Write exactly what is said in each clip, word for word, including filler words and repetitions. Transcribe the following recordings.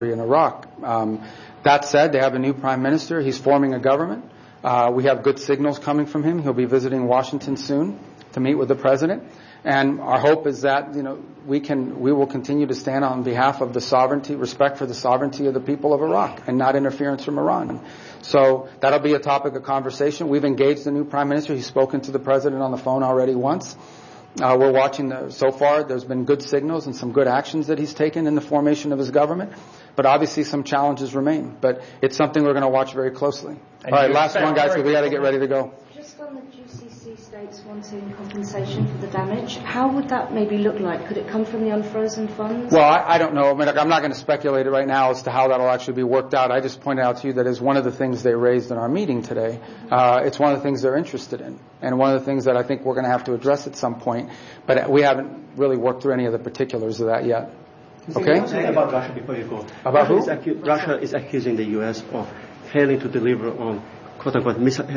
in Iraq. Um, that said, they have a new prime minister. He's forming a government. Uh, we have good signals coming from him. He'll be visiting Washington soon to meet with the president. And our hope is that, you know, we can, we will continue to stand on behalf of the sovereignty, respect for the sovereignty of the people of Iraq and not interference from Iran. So that'll be a topic of conversation. We've engaged the new prime minister. He's spoken to the president on the phone already once. Uh, we're watching the, so far there's been good signals and some good actions that he's taken in the formation of his government. But obviously some challenges remain. But it's something we're going to watch very closely. And all right, last one, guys, because we got to get ready to go. Just on the G C C states wanting compensation for the damage, how would that maybe look like? Could it come from the unfrozen funds? Well, I, I don't know. I mean, I'm not going to speculate right now as to how that will actually be worked out. I just pointed out to you that is one of the things they raised in our meeting today. Uh, it's one of the things they're interested in, and one of the things that I think we're going to have to address at some point. But we haven't really worked through any of the particulars of that yet. Okay? Say about Russia before you go. About Russia who? Is acu- Russia is accusing the U S of failing to deliver on quote-unquote mis- uh,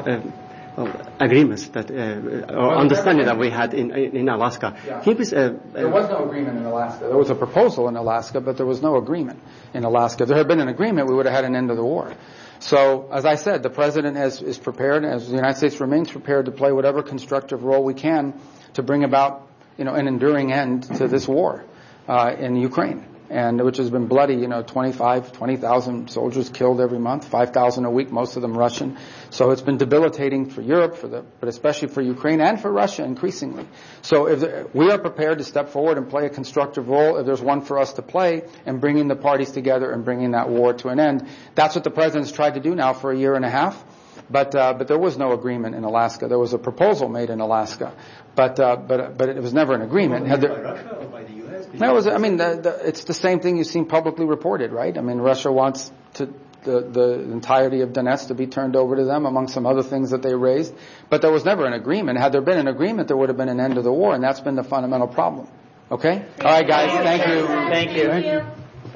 uh, uh, agreements that uh, or understanding that we had in in Alaska. Yeah. He was, uh, There was no agreement in Alaska. There was a proposal in Alaska, but there was no agreement in Alaska. If there had been an agreement, we would have had an end of the war. So, as I said, the president has, is prepared, as the United States remains prepared to play whatever constructive role we can to bring about, you know, an enduring end to this war uh, in Ukraine, and which has been bloody. You know, twenty-five, twenty thousand soldiers killed every month, five thousand a week, most of them Russian. So it's been debilitating for Europe, for the, but especially for Ukraine and for Russia increasingly. So if the, we are prepared to step forward and play a constructive role, if there's one for us to play, and bringing the parties together and bringing that war to an end. That's what the president's tried to do now for a year and a half. But uh, but there was no agreement in Alaska. There was a proposal made in Alaska, but uh, but but it was never an agreement. Had there, by Russia or by the U S? No, it was. I mean, the, the, it's the same thing you've seen publicly reported, right? I mean, Russia wants to the the entirety of Donetsk to be turned over to them, among some other things that they raised. But there was never an agreement. Had there been an agreement, there would have been an end to the war, and that's been the fundamental problem. Okay. All right, guys. Thank you. Thank you. Thank you.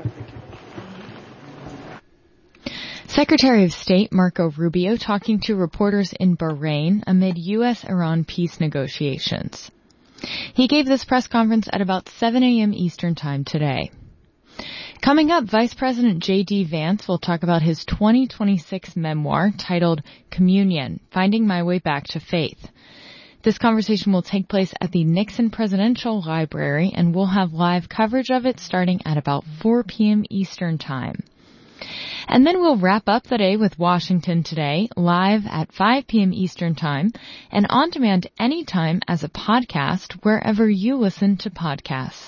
Secretary of State Marco Rubio talking to reporters in Bahrain amid U S Iran peace negotiations. He gave this press conference at about seven a.m. Eastern Time today. Coming up, Vice President J D. Vance will talk about his twenty twenty-six memoir titled Communion, Finding My Way Back to Faith. This conversation will take place at the Nixon Presidential Library, and we'll have live coverage of it starting at about four p.m. Eastern Time. And then we'll wrap up the day with Washington Today, live at five p.m. Eastern Time, and on demand anytime as a podcast wherever you listen to podcasts.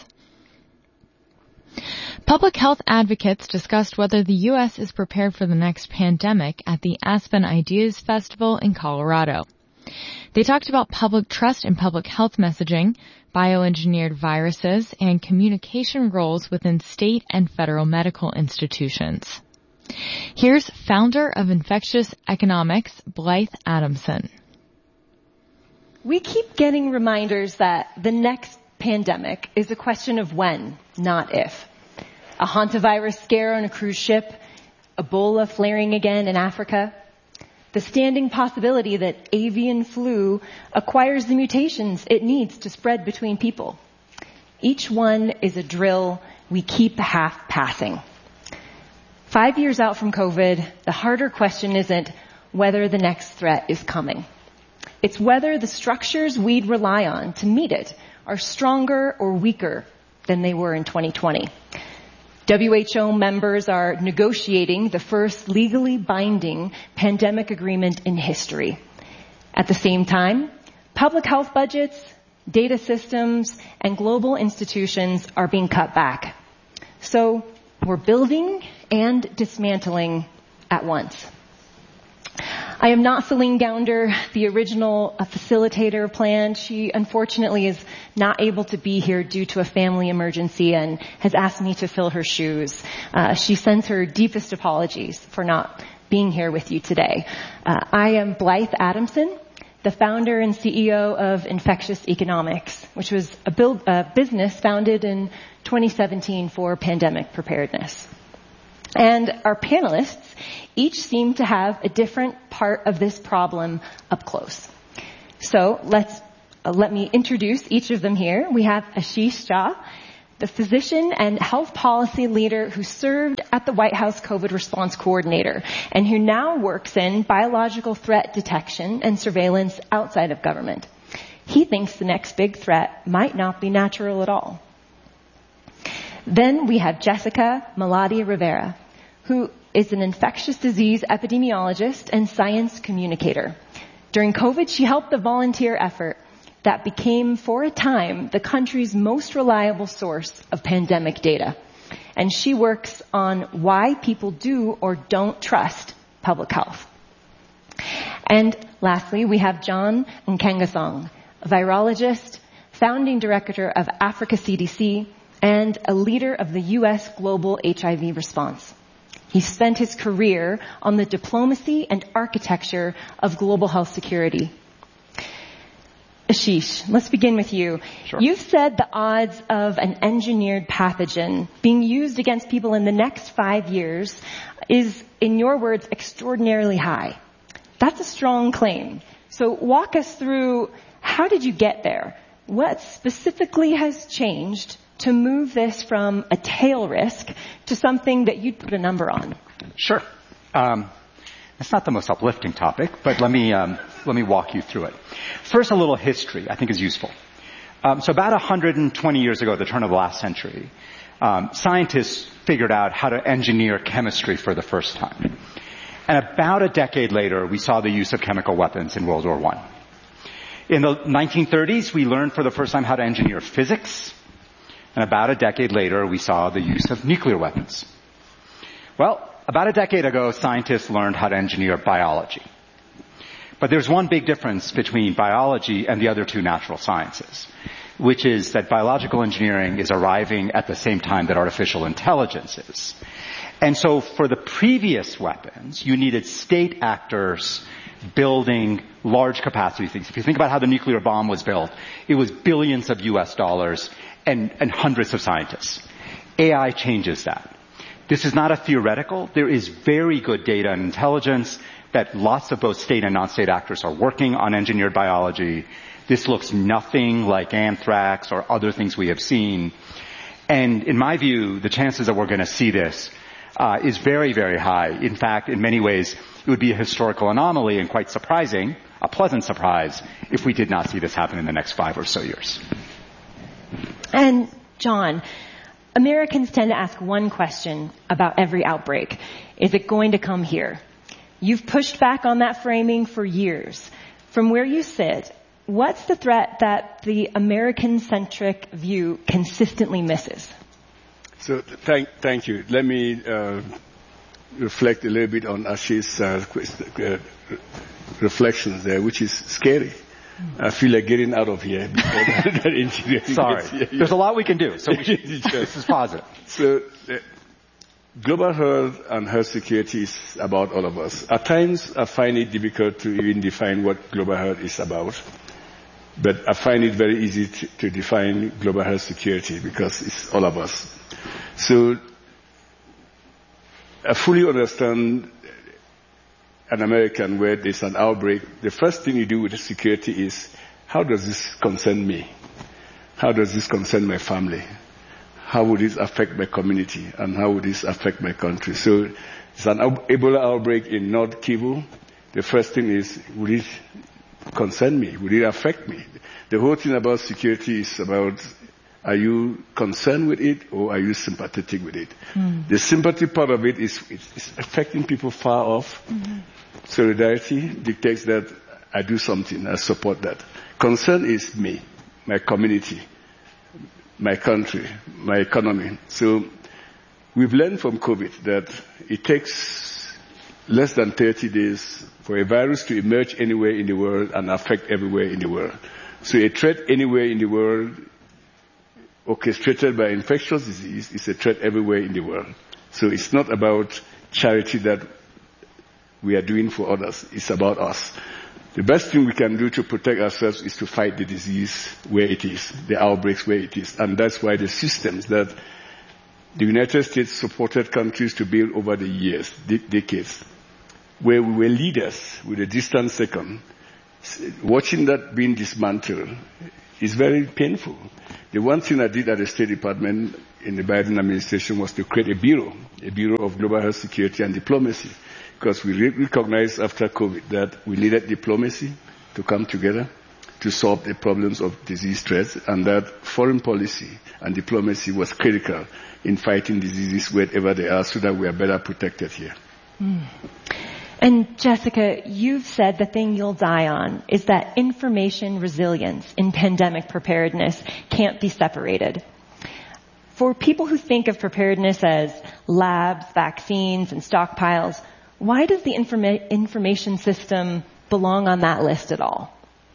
Public health advocates discussed whether the U S is prepared for the next pandemic at the Aspen Ideas Festival in Colorado. They talked about public trust in public health messaging, bioengineered viruses, and communication roles within state and federal medical institutions. Here's founder of Infectious Economics, Blythe Adamson. We keep getting reminders that the next pandemic is a question of when, not if. A hantavirus scare on a cruise ship, Ebola flaring again in Africa, the standing possibility that avian flu acquires the mutations it needs to spread between people. Each one is a drill we keep half passing. Five years out from COVID, the harder question isn't whether the next threat is coming. It's whether the structures we'd rely on to meet it are stronger or weaker than they were in twenty twenty. W H O members are negotiating the first legally binding pandemic agreement in history. At the same time, public health budgets, data systems, and global institutions are being cut back. So we're building and dismantling at once. I am not Celine Gounder, the original uh, facilitator planned. She unfortunately is not able to be here due to a family emergency and has asked me to fill her shoes. Uh, she sends her deepest apologies for not being here with you today. Uh, I am Blythe Adamson, the founder and C E O of Infectious Economics, which was a, build, a business founded in twenty seventeen for pandemic preparedness. And our panelists each seem to have a different part of this problem up close. So let's uh, let me introduce each of them here. We have Ashish Jha, the physician and health policy leader who served at the White House COVID response coordinator and who now works in biological threat detection and surveillance outside of government. He thinks the next big threat might not be natural at all. Then we have Jessica Malati Rivera, who is an infectious disease epidemiologist and science communicator. During COVID, she helped the volunteer effort that became, for a time, the country's most reliable source of pandemic data. And she works on why people do or don't trust public health. And lastly, we have John Nkengasong, a virologist, founding director of Africa C D C, and a leader of the U S global H I V response. He spent his career on the diplomacy and architecture of global health security. Ashish, let's begin with you. Sure. You've said the odds of an engineered pathogen being used against people in the next five years is, in your words, extraordinarily high. That's a strong claim. So walk us through, how did you get there? What specifically has changed to move this from a tail risk to something that you'd put a number on? Sure. Um, it's not the most uplifting topic, but let me um, let me walk you through it. First, a little history I think is useful. Um, so about one hundred twenty years ago, at the turn of the last century, um, scientists figured out how to engineer chemistry for the first time. And about a decade later, we saw the use of chemical weapons in World War One. In the nineteen thirties, we learned for the first time how to engineer physics. And about a decade later, we saw the use of nuclear weapons. Well, about a decade ago, scientists learned how to engineer biology. But there's one big difference between biology and the other two natural sciences, which is that biological engineering is arriving at the same time that artificial intelligence is. And so for the previous weapons, you needed state actors building large capacity things. If you think about how the nuclear bomb was built, it was billions of U S dollars and, and hundreds of scientists. A I changes that. This is not a theoretical. There is very good data and intelligence that lots of both state and non-state actors are working on engineered biology. This looks nothing like anthrax or other things we have seen. And in my view, the chances that we're going to see this uh, is very, very high. In fact, in many ways, it would be a historical anomaly and quite surprising, a pleasant surprise, if we did not see this happen in the next five or so years. And John, Americans tend to ask one question about every outbreak. Is it going to come here? You've pushed back on that framing for years. From where you sit, what's the threat that the American-centric view consistently misses? So thank, thank you. Let me uh, reflect a little bit on Ashish's uh, uh, reflections there, which is scary. I feel like getting out of here before that, that engineering Sorry. gets here. There's a lot we can do, so we should, this is positive. So uh, global health and health security is about all of us. At times, I find it difficult to even define what global health is about. But I find it very easy to, to define global health security because it's all of us. So I fully understand an American where there's an outbreak. The first thing you do with security is, how does this concern me? How does this concern my family? How would this affect my community? And how would this affect my country? So it's an Ebola outbreak in North Kivu. The first thing is, would it concern me? Would it affect me? The whole thing about security is about, are you concerned with it or are you sympathetic with it? Mm. The sympathy part of it is it's affecting people far off. Mm-hmm. Solidarity dictates that I do something, I support that. Concern is me, my community, my country, my economy. So we've learned from COVID that it takes less than thirty days for a virus to emerge anywhere in the world and affect everywhere in the world. So a threat anywhere in the world orchestrated by infectious disease is a threat everywhere in the world. So it's not about charity that we are doing for others. It's about us. The best thing we can do to protect ourselves is to fight the disease where it is, the outbreaks where it is. And that's why the systems that the United States supported countries to build over the years, de- decades, where we were leaders with a distant second, watching that being dismantled is very painful. The one thing I did at the State Department in the Biden administration was to create a bureau, a Bureau of Global Health Security and Diplomacy, because we re- recognized after COVID that we needed diplomacy to come together to solve the problems of disease threats, and that foreign policy and diplomacy was critical in fighting diseases wherever they are so that we are better protected here. Mm. And Jessica, you've said the thing you'll die on is that information resilience in pandemic preparedness can't be separated. For people who think of preparedness as labs, vaccines, and stockpiles, why does the informa- information system belong on that list at all?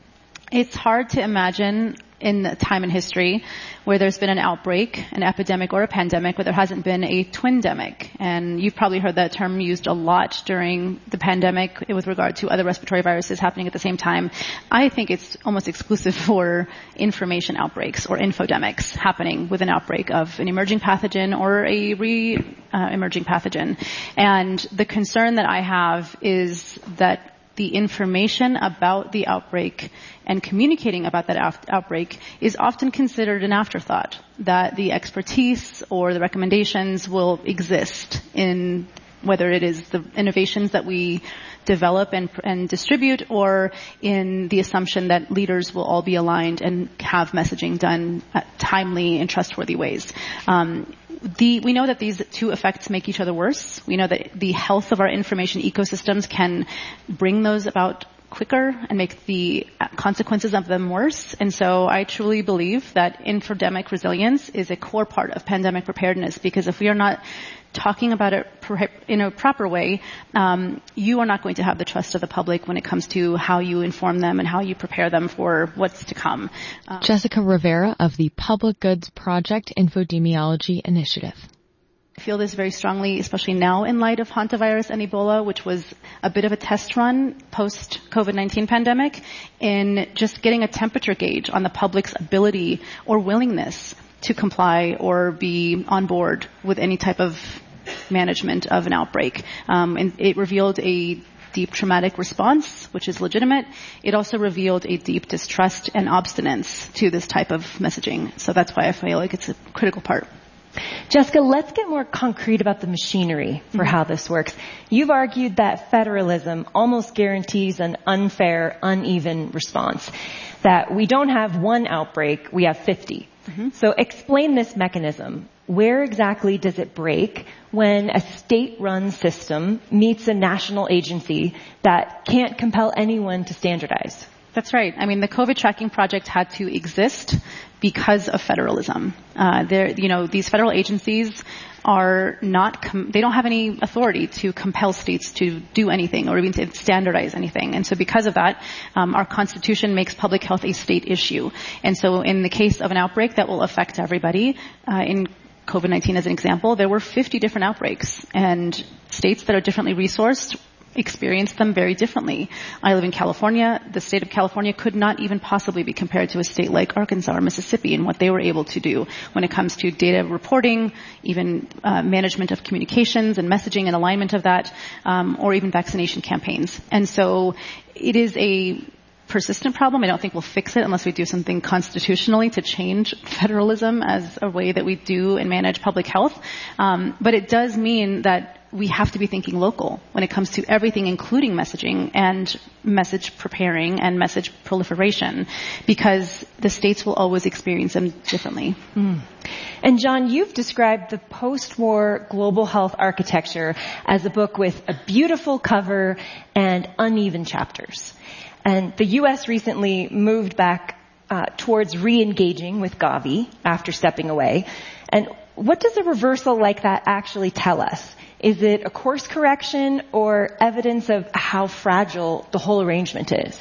It's hard to imagine in a time in history where there's been an outbreak, an epidemic or a pandemic, where there hasn't been a twindemic. And you've probably heard that term used a lot during the pandemic with regard to other respiratory viruses happening at the same time. I think it's almost exclusive for information outbreaks or infodemics happening with an outbreak of an emerging pathogen or a re-emerging uh, pathogen. And the concern that I have is that the information about the outbreak and communicating about that af- outbreak is often considered an afterthought, that the expertise or the recommendations will exist in whether it is the innovations that we develop and, and distribute, or in the assumption that leaders will all be aligned and have messaging done at timely and trustworthy ways. Um, The, we know that these two effects make each other worse. We know that the health of our information ecosystems can bring those about quicker and make the consequences of them worse. And so I truly believe that infodemic resilience is a core part of pandemic preparedness, because if we are not talking about it in a proper way, um, you are not going to have the trust of the public when it comes to how you inform them and how you prepare them for what's to come. Um, Jessica Rivera of the Public Goods Project Infodemiology Initiative. I feel this very strongly, especially now in light of hantavirus and Ebola, which was a bit of a test run post-COVID nineteen pandemic, in just getting a temperature gauge on the public's ability or willingness to comply or be on board with any type of management of an outbreak. Um, and it revealed a deep traumatic response, which is legitimate. It also revealed a deep distrust and obstinance to this type of messaging. So that's why I feel like it's a critical part. Jessica, let's get more concrete about the machinery for mm-hmm. how this works. You've argued that federalism almost guarantees an unfair, uneven response, that we don't have one outbreak, we have fifty. Mm-hmm. So explain this mechanism. Where exactly does it break when a state-run system meets a national agency that can't compel anyone to standardize? That's right. I mean, the COVID tracking project had to exist because of federalism. Uh, there, you know, these federal agencies are not, com- they don't have any authority to compel states to do anything or even to standardize anything. And so because of that, um, our Constitution makes public health a state issue. And so in the case of an outbreak that will affect everybody, uh, in COVID nineteen as an example, there were fifty different outbreaks, and states that are differently resourced experienced them very differently. I live in California. The state of California could not even possibly be compared to a state like Arkansas or Mississippi in what they were able to do when it comes to data reporting, even uh, management of communications and messaging and alignment of that, um, or even vaccination campaigns. And so it is a persistent problem. I don't think we'll fix it unless we do something constitutionally to change federalism as a way that we do and manage public health. Um, but it does mean that we have to be thinking local when it comes to everything, including messaging and message preparing and message proliferation, because the states will always experience them differently. Mm. And John, you've described the post-war global health architecture as a book with a beautiful cover and uneven chapters. And the U S recently moved back uh, towards re-engaging with Gavi after stepping away. And what does a reversal like that actually tell us? Is it a course correction or evidence of how fragile the whole arrangement is?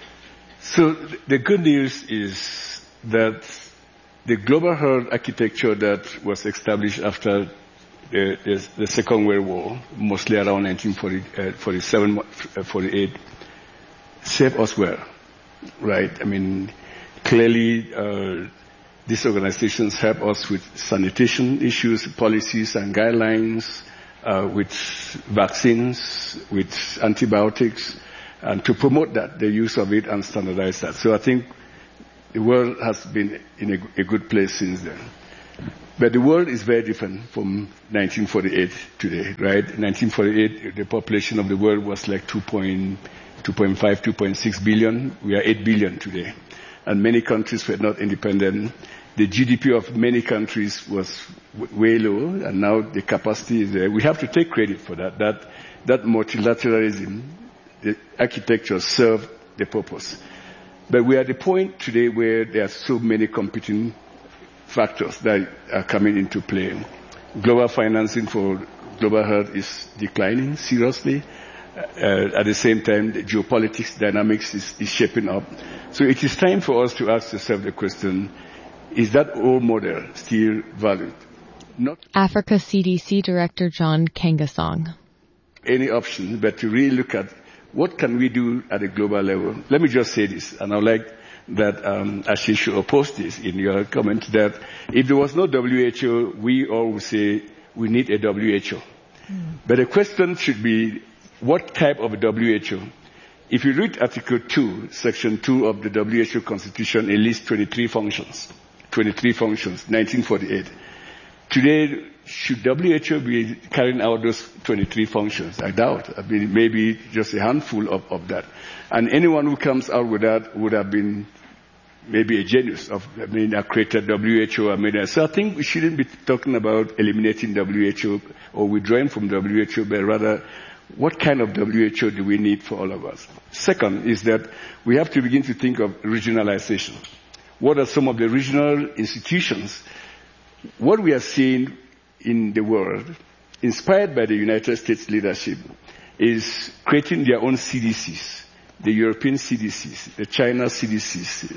So the good news is that the global health architecture that was established after the, the, the Second World War, mostly around nineteen forty-seven, forty-eight, served us well, right? I mean, clearly, uh, these organizations help us with sanitation issues, policies and guidelines, uh, with vaccines, with antibiotics, and to promote that, the use of it and standardize that. So I think the world has been in a, a good place since then. But the world is very different from nineteen forty-eight today, right? In nineteen forty-eight, the population of the world was like two point five, two point six billion. We are eight billion today. And many countries were not independent. The G D P of many countries was w- way low, and now the capacity is there. We have to take credit for that. That, that multilateralism, the architecture served the purpose. But we are at the point today where there are so many competing factors that are coming into play. Global financing for global health is declining seriously. Uh, at the same time, the geopolitics dynamics is, is shaping up. So it is time for us to ask ourselves the question, is that old model still valid? Not Africa C D C Director John Kangasong. Any option, but to really look at what can we do at a global level. Let me just say this, and I would like that um, Ashish should oppose this in your comment, that if there was no W H O, we all would say we need a W H O. Mm. But the question should be, what type of a W H O? If you read Article two, Section two of the W H O Constitution, it lists twenty-three functions. twenty-three functions, nineteen forty-eight. Today, should W H O be carrying out those twenty-three functions? I doubt. I mean, maybe just a handful of, of that. And anyone who comes out with that would have been maybe a genius of, I mean, I created W H O. I mean, so I think we shouldn't be talking about eliminating W H O or withdrawing from W H O, but rather, what kind of W H O do we need for all of us? Second is that we have to begin to think of regionalization. What are some of the regional institutions? What we are seeing in the world, inspired by the United States leadership, is creating their own C D Cs. The European C D Cs, the China C D Cs,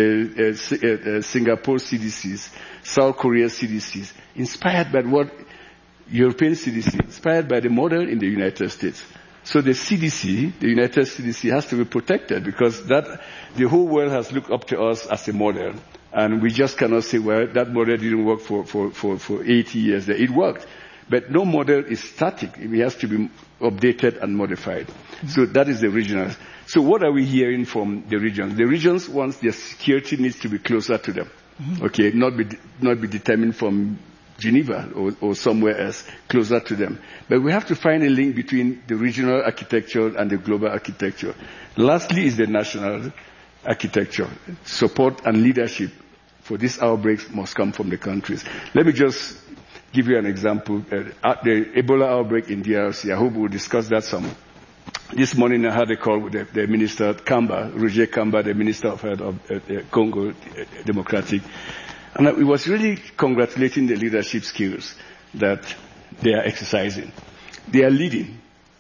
the uh, uh, Singapore C D Cs, South Korea C D Cs, inspired by what European C D C, inspired by the model in the United States. So the C D C, the United C D C, has to be protected because that the whole world has looked up to us as a model. And we just cannot say, well, that model didn't work for, for, for, for eighty years. It worked. But no model is static. It has to be updated and modified. Mm-hmm. So that is the regional. So what are we hearing from the regions? The regions want their security needs to be closer to them. Mm-hmm. Okay, not be, not be determined from Geneva or, or somewhere else, closer to them. But we have to find a link between the regional architecture and the global architecture. Lastly is the national architecture. Support and leadership for these outbreaks must come from the countries. Let me just give you an example. Uh, the Ebola outbreak in D R C, I hope we'll discuss that some. This morning I had a call with the, the Minister Kamba, Roger Kamba, the Minister of Health of uh, Congo uh, Democratic. And it was really congratulating the leadership skills that they are exercising. They are leading.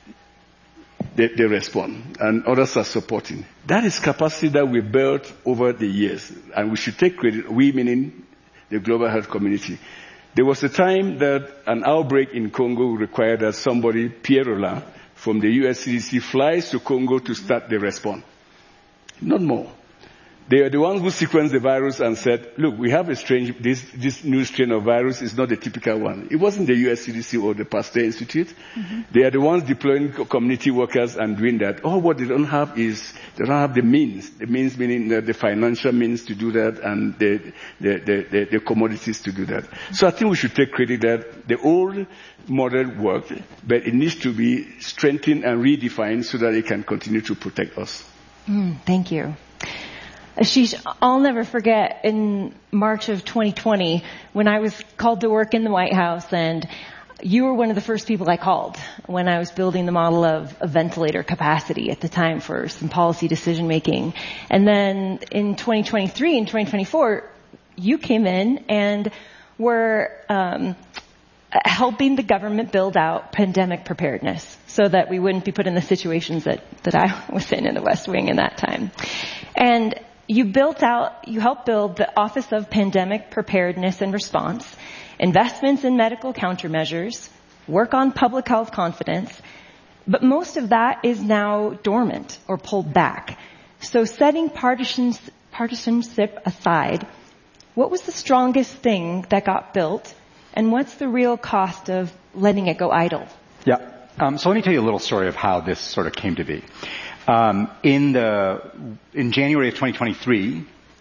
They, they respond. And others are supporting. That is capacity that we built over the years. And we should take credit, we meaning the global health community. There was a time that an outbreak in Congo required that somebody, Pierre Roland, from the U S C D C, flies to Congo to start the response. Not more. They are the ones who sequenced the virus and said, look, we have a strange, this, this new strain of virus is not the typical one. It wasn't the U S C D C or the Pasteur Institute. Mm-hmm. They are the ones deploying community workers and doing that. All what they don't have is, they don't have the means. The means meaning the, the financial means to do that and the, the, the, the, the commodities to do that. Mm-hmm. So I think we should take credit that the old model worked, but it needs to be strengthened and redefined so that it can continue to protect us. Mm, thank you. Ashish, I'll never forget in March of twenty twenty when I was called to work in the White House, and you were one of the first people I called when I was building the model of, of ventilator capacity at the time for some policy decision making. And then in twenty twenty-three and twenty twenty-four, you came in and were um, helping the government build out pandemic preparedness so that we wouldn't be put in the situations that, that I was in in the West Wing in that time. And you built out, you helped build the Office of Pandemic Preparedness and Response, investments in medical countermeasures, work on public health confidence, but most of that is now dormant or pulled back. So setting partisans, partisanship aside, what was the strongest thing that got built, and what's the real cost of letting it go idle? Yeah. Um, so let me tell you a little story of how this sort of came to be. Um, in the in January of twenty twenty-three,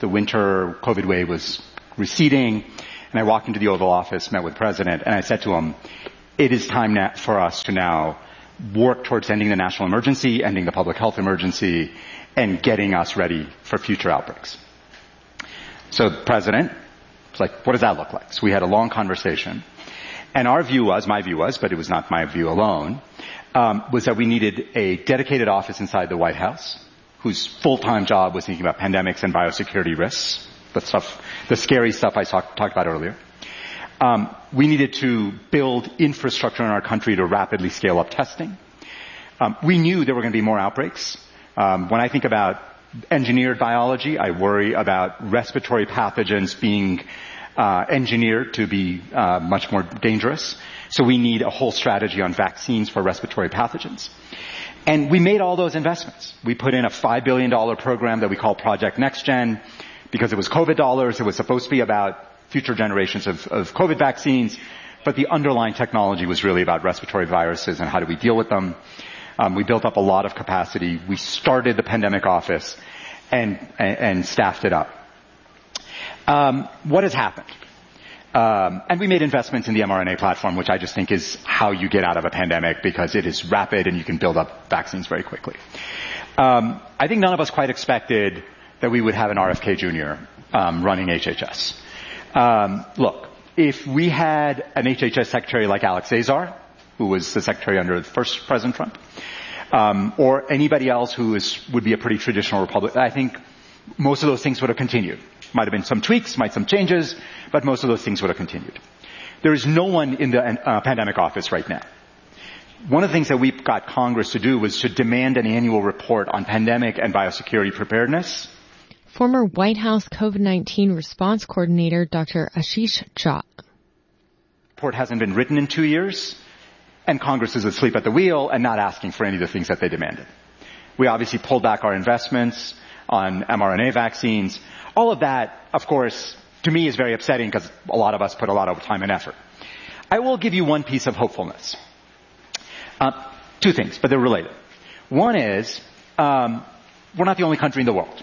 The winter COVID wave was receding, and I walked into the Oval Office, met with the President, and I said to him, it is time now for us to now work towards ending the national emergency, ending the public health emergency, and getting us ready for future outbreaks. So the President was like, what does that look like? So we had a long conversation. And our view was, my view was, but it was not my view alone, um, was that we needed a dedicated office inside the White House whose full-time job was thinking about pandemics and biosecurity risks, the stuff, the scary stuff I talk, talked about earlier. Um, we needed to build infrastructure in our country to rapidly scale up testing. Um, we knew there were going to be more outbreaks. Um, when I think about engineered biology, I worry about respiratory pathogens being uh, engineered to be uh, much more dangerous. So we need a whole strategy on vaccines for respiratory pathogens. And we made all those investments. We put in a five billion dollars program that we call Project NextGen because it was COVID dollars. It was supposed to be about future generations of, of COVID vaccines, but the underlying technology was really about respiratory viruses and how do we deal with them. Um, we built up a lot of capacity. We started the pandemic office and, and, and staffed it up. Um, what has happened? Um, and we made investments in the mRNA platform, which I just think is how you get out of a pandemic because it is rapid and you can build up vaccines very quickly. Um, I think none of us quite expected that we would have an R F K Junior um, running H H S. Um, look, if we had an H H S secretary like Alex Azar, who was the secretary under the first President Trump, um, or anybody else who is would be a pretty traditional Republican, I think most of those things would have continued. Might have been some tweaks, might some changes, but most of those things would have continued. There is no one in the uh, pandemic office right now. One of the things that we got Congress to do was to demand an annual report on pandemic and biosecurity preparedness. Former White House COVID nineteen response coordinator Doctor Ashish Jha. The report hasn't been written in two years, and Congress is asleep at the wheel and not asking for any of the things that they demanded. We obviously pulled back our investments on mRNA vaccines. All of that, of course, to me is very upsetting because a lot of us put a lot of time and effort. I will give you one piece of hopefulness. Uh, two things, but they're related. One is, um, we're not the only country in the world.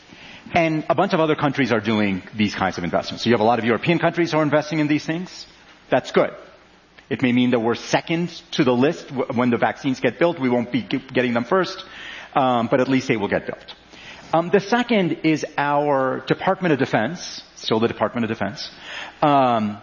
And a bunch of other countries are doing these kinds of investments. So you have a lot of European countries who are investing in these things. That's good. It may mean that we're second to the list when the vaccines get built. We won't be getting them first, um, but at least they will get built. Um, the second is our Department of Defense, still the Department of Defense, um,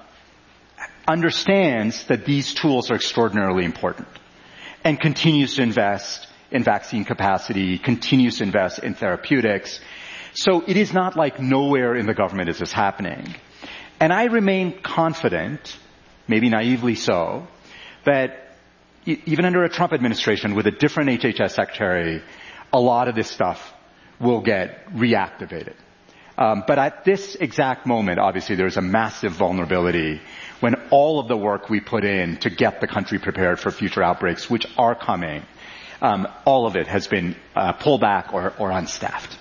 understands that these tools are extraordinarily important and continues to invest in vaccine capacity, continues to invest in therapeutics. So it is not like nowhere in the government is this happening. And I remain confident, maybe naively so, that e- even under a Trump administration with a different H H S secretary, a lot of this stuff will get reactivated. Um, but at this exact moment, obviously, there's a massive vulnerability when all of the work we put in to get the country prepared for future outbreaks, which are coming, um, all of it has been uh, pulled back or, or unstaffed.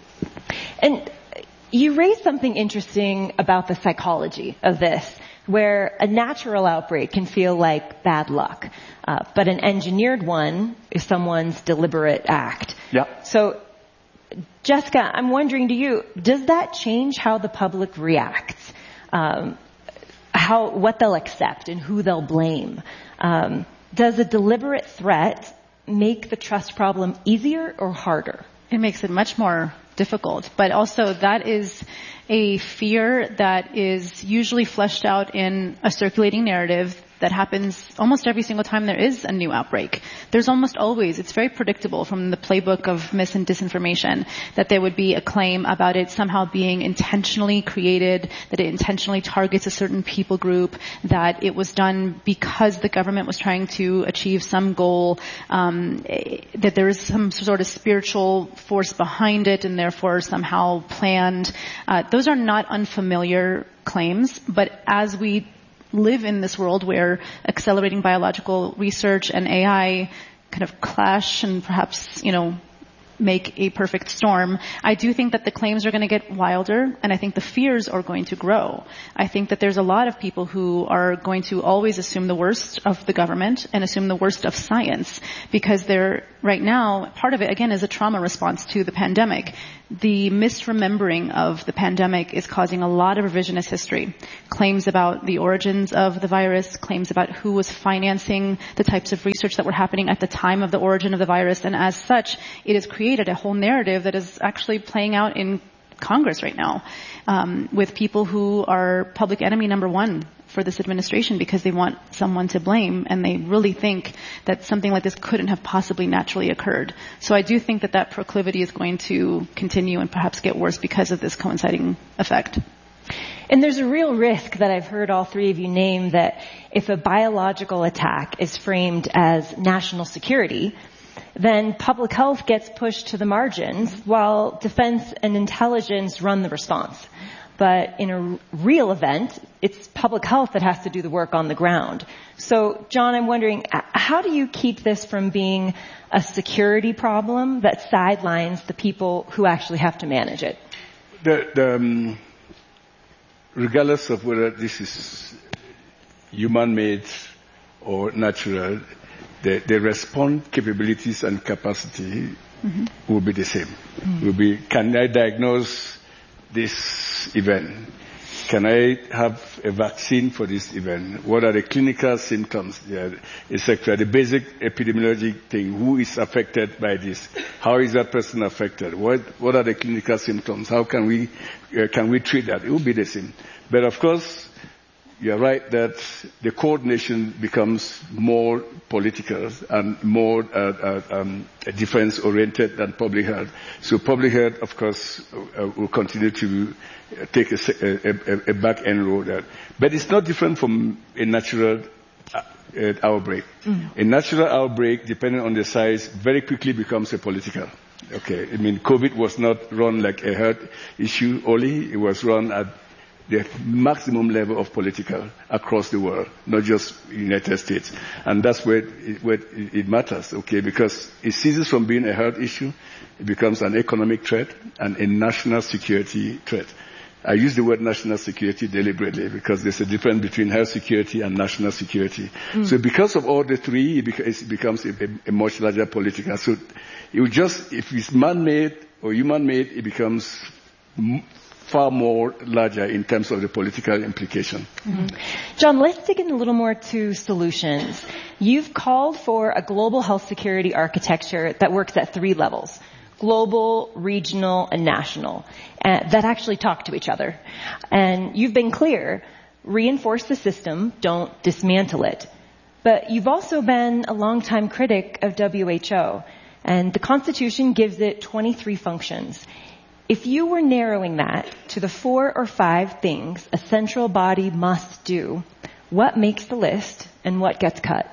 And you raised something interesting about the psychology of this, where a natural outbreak can feel like bad luck, uh, but an engineered one is someone's deliberate act. Yep. So, Jessica, I'm wondering to you, does that change how the public reacts? Um, how, what they'll accept and who they'll blame? Um, does a deliberate threat make the trust problem easier or harder? It makes it much more difficult, but also that is a fear that is usually fleshed out in a circulating narrative that happens almost every single time there is a new outbreak. There's almost always, it's very predictable from the playbook of mis and disinformation, that there would be a claim about it somehow being intentionally created, that it intentionally targets a certain people group, that it was done because the government was trying to achieve some goal, um, that there is some sort of spiritual force behind it and therefore somehow planned. Uh, those are not unfamiliar claims, but as we live in this world where accelerating biological research and A I kind of clash and perhaps, you know, make a perfect storm. I do think that the claims are going to get wilder, and I think the fears are going to grow. I think that there's a lot of people who are going to always assume the worst of the government and assume the worst of science, because they're, right now, part of it, again, is a trauma response to the pandemic. The misremembering of the pandemic is causing a lot of revisionist history. Claims about the origins of the virus, claims about who was financing the types of research that were happening at the time of the origin of the virus, and as such, it has created a whole narrative that is actually playing out in Congress right now, um, with people who are public enemy number one for this administration because they want someone to blame, and they really think that something like this couldn't have possibly naturally occurred. So I do think that that proclivity is going to continue and perhaps get worse because of this coinciding effect. And there's a real risk that I've heard all three of you name, that if a biological attack is framed as national security, then public health gets pushed to the margins while defense and intelligence run the response. But in a real event, it's public health that has to do the work on the ground. So, John, I'm wondering, how do you keep this from being a security problem that sidelines the people who actually have to manage it? The, the, um, regardless of whether this is human-made or natural, the, the response capabilities and capacity mm-hmm. will be the same. Mm-hmm. Will be, can I diagnose this event? Can I have a vaccine for this event? What are the clinical symptoms? Yeah, et cetera. The basic epidemiologic thing. Who is affected by this? How is that person affected? What What are the clinical symptoms? How can we uh, can we treat that? It will be the same. But of course, you're right that the coordination becomes more political and more uh, uh, um, defense-oriented than public health. So public health, of course, uh, will continue to take a, a, a back-end role there. But it's not different from a natural uh, outbreak. Mm-hmm. A natural outbreak, depending on the size, very quickly becomes a political. Okay, I mean, COVID was not run like a health issue only. It was run at the maximum level of political across the world, not just United States. And that's where it, where it matters, okay, because it ceases from being a health issue, it becomes an economic threat and a national security threat. I use the word national security deliberately because there's a difference between health security and national security. Mm. So because of all the three, it, beca- it becomes a, a, a much larger political. So it will just, if it's man-made or human-made, it becomes m- far more larger in terms of the political implication. Mm-hmm. John, let's dig in a little more to solutions. You've called for a global health security architecture that works at three levels: global, regional, and national, uh, that actually talk to each other. And you've been clear, reinforce the system, don't dismantle it. But you've also been a longtime critic of W H O, and the Constitution gives it twenty-three functions. If you were narrowing that to the four or five things a central body must do, what makes the list and what gets cut?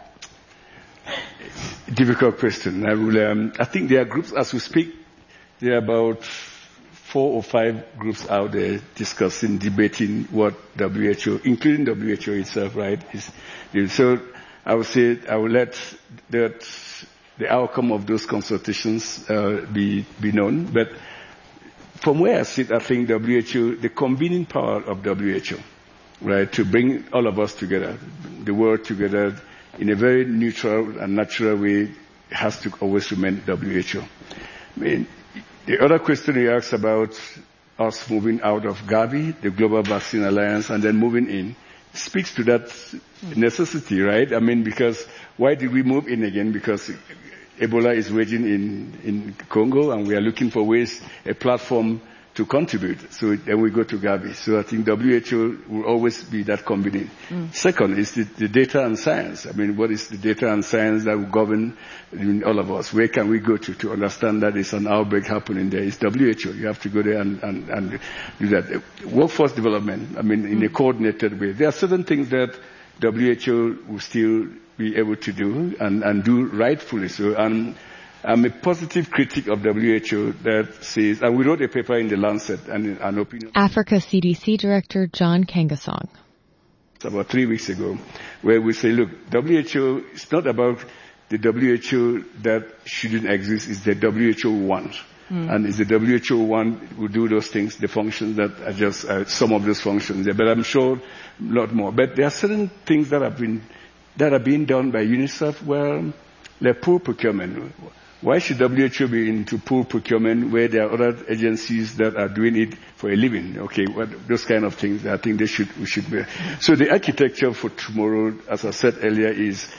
Difficult question. I, will, um, I think there are groups, as we speak, there are about four or five groups out there discussing, debating what W H O, including W H O itself, right, is. So I would say I will let that the outcome of those consultations uh, be, be known. But from where I sit, I think W H O, the convening power of W H O, right, to bring all of us together, the world together in a very neutral and natural way, has to always remain W H O. I mean, the other question you asked about us moving out of Gavi, the Global Vaccine Alliance, and then moving in, speaks to that necessity, right? I mean, because why did we move in again? Because Ebola is raging in, in Congo, and we are looking for ways, a platform to contribute. So then we go to Gavi. So I think W H O will always be that convening. Mm. Second is the, the data and science. I mean, what is the data and science that will govern I mean, all of us? Where can we go to to understand that there's an outbreak happening there? It's W H O. You have to go there and, and, and do that. Workforce development, I mean, in mm. a coordinated way. There are certain things that W H O will still be able to do and, and do rightfully so. And I'm a positive critic of W H O that says, and we wrote a paper in the Lancet and an opinion. Africa C D C Director John Kangasong. About three weeks ago, where we say, look, W H O is not about the W H O that shouldn't exist is the W H O one. Mm. And it's the W H O one who do those things, the functions that are just uh, some of those functions there. But I'm sure a lot more. But there are certain things that have been that are being done by UNICEF where like pool procurement. Why should W H O be into pool procurement where there are other agencies that are doing it for a living? Okay, what, those kind of things, I think they should, we should be. So the architecture for tomorrow, as I said earlier, is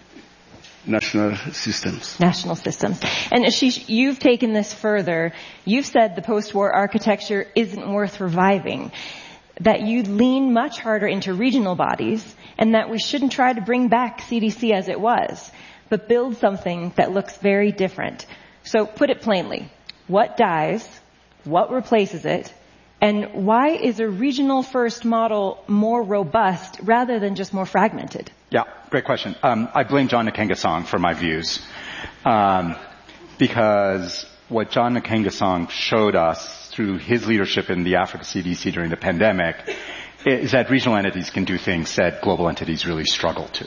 national systems. National systems. And Ashish, you've taken this further. You've said the post-war architecture isn't worth reviving, that you'd lean much harder into regional bodies, and that we shouldn't try to bring back C D C as it was, but build something that looks very different. So put it plainly, what dies, what replaces it, and why is a regional first model more robust rather than just more fragmented? Yeah, great question. Um, I blame John Nkengasong for my views, um, because what John Nkengasong showed us through his leadership in the Africa C D C during the pandemic is that regional entities can do things that global entities really struggle to.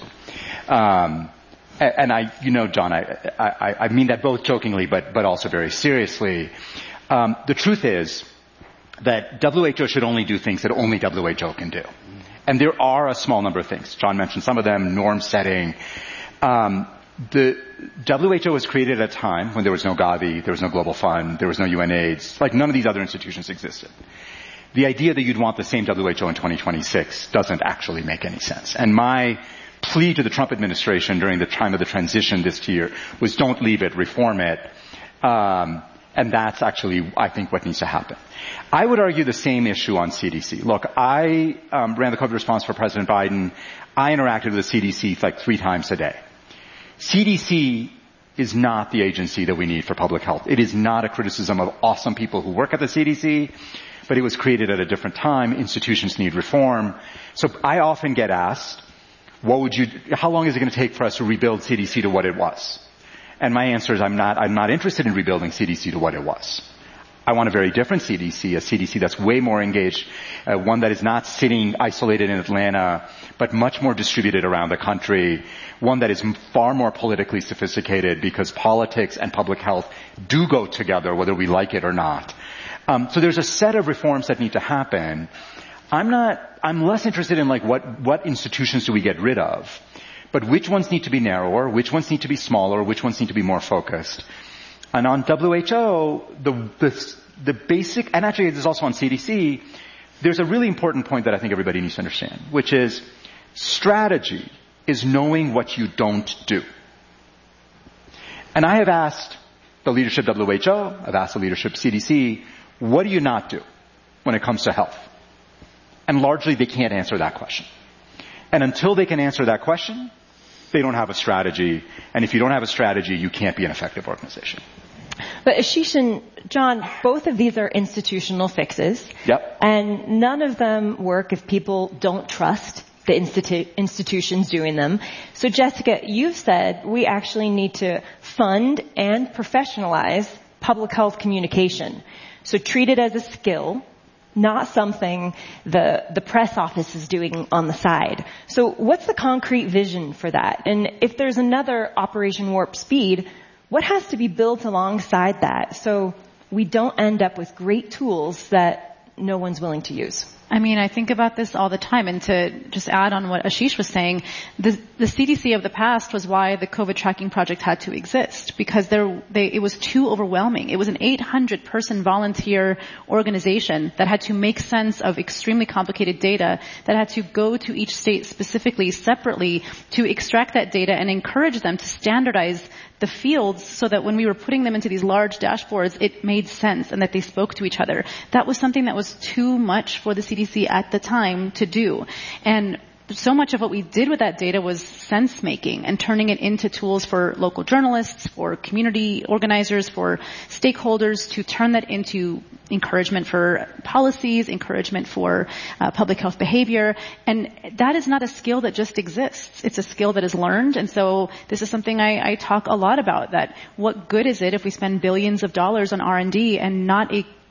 Um, And I, you know, John, I, I, I mean that both jokingly, but, but also very seriously. Um, the truth is that W H O should only do things that only W H O can do. And there are a small number of things. John mentioned some of them, norm setting. Um, the W H O was created at a time when there was no Gavi, there was no Global Fund, there was no U N AIDS. Like none of these other institutions existed. The idea that you'd want the same W H O in twenty twenty-six doesn't actually make any sense. And my plea to the Trump administration during the time of the transition this year was don't leave it, reform it. Um, and that's actually, I think, what needs to happen. I would argue the same issue on C D C. Look, I um, ran the COVID response for President Biden. I interacted with the C D C like three times a day. C D C is not the agency that we need for public health. It is not a criticism of awesome people who work at the C D C, but it was created at a different time. Institutions need reform. So I often get asked, what would you, how long is it going to take for us to rebuild C D C to what it was? And my answer is I'm not, I'm not interested in rebuilding C D C to what it was. I want a very different C D C, a C D C that's way more engaged, uh, one that is not sitting isolated in Atlanta, but much more distributed around the country, one that is far more politically sophisticated because politics and public health do go together whether we like it or not. Um, so there's a set of reforms that need to happen. I'm not, I'm less interested in like what, what institutions do we get rid of, but which ones need to be narrower, which ones need to be smaller, which ones need to be more focused. And on W H O, the, the, the basic, and actually this is also on C D C, there's a really important point that I think everybody needs to understand, which is strategy is knowing what you don't do. And I have asked the leadership of W H O, I've asked the leadership of C D C, what do you not do when it comes to health? And largely they can't answer that question. And until they can answer that question, they don't have a strategy. And if you don't have a strategy, you can't be an effective organization. But Ashish and John, both of these are institutional fixes. Yep. And none of them work if people don't trust the institu- institutions doing them. So Jessica, you've said we actually need to fund and professionalize public health communication. So treat it as a skill, not something the the press office is doing on the side. So what's the concrete vision for that? And if there's another Operation Warp Speed, what has to be built alongside that so we don't end up with great tools that no one's willing to use? I mean, I think about this all the time, and to just add on what Ashish was saying, the, the C D C of the past was why the COVID tracking project had to exist, because there, they, it was too overwhelming. It was an eight hundred person volunteer organization that had to make sense of extremely complicated data, that had to go to each state specifically, separately, to extract that data and encourage them to standardize the fields so that when we were putting them into these large dashboards, it made sense and that they spoke to each other. That was something that was too much for the C D C at the time to do. And so much of what we did with that data was sense making and turning it into tools for local journalists, for community organizers, for stakeholders to turn that into encouragement for policies, encouragement for uh, public health behavior. And that is not a skill that just exists. It's a skill that is learned. And so this is something I, I talk a lot about, that what good is it if we spend billions of dollars on R and D and not a